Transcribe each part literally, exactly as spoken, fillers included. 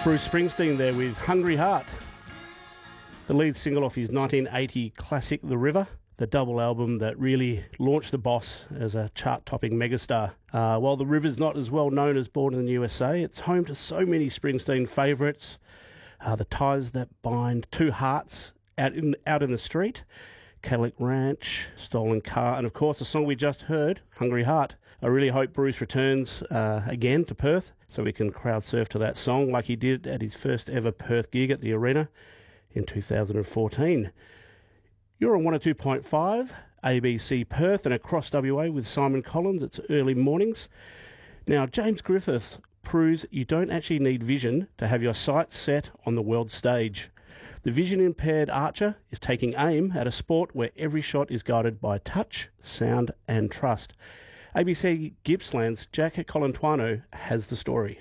Bruce Springsteen there with Hungry Heart, the lead single off his nineteen eighty classic The River, the double album that really launched the boss as a chart-topping megastar. Uh, while The River's not as well known as Born in the U S A, it's home to so many Springsteen favourites. Uh, the Ties That Bind, Two Hearts, Out in, Out in the Street, Cadillac Ranch, Stolen Car, and of course the song we just heard, Hungry Heart. I really hope Bruce returns uh, again to Perth so we can crowd surf to that song like he did at his first ever Perth gig at the Arena in two thousand fourteen. You're on one oh two point five, A B C Perth and across W A with Simon Collins. It's early mornings. Now, James Griffiths proves you don't actually need vision to have your sights set on the world stage. The vision-impaired archer is taking aim at a sport where every shot is guided by touch, sound and trust. A B C Gippsland's Jack Colantuano has the story.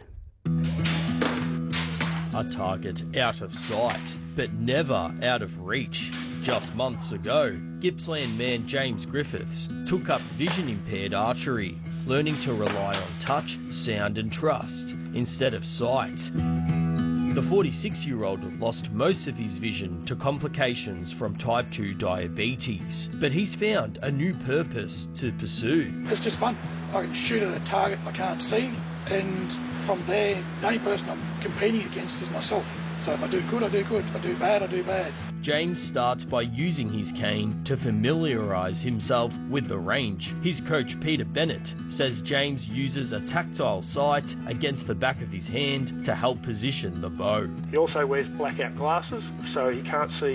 A target out of sight, but never out of reach. Just months ago, Gippsland man James Griffiths took up vision-impaired archery, learning to rely on touch, sound and trust instead of sight. The forty-six-year-old lost most of his vision to complications from type two diabetes, but he's found a new purpose to pursue. It's just fun. I can shoot at a target I can't see, and from there, the only person I'm competing against is myself. So if I do good, I do good. If I do bad, I do bad. James starts by using his cane to familiarise himself with the range. His coach Peter Bennett says James uses a tactile sight against the back of his hand to help position the bow. He also wears blackout glasses, so he can't see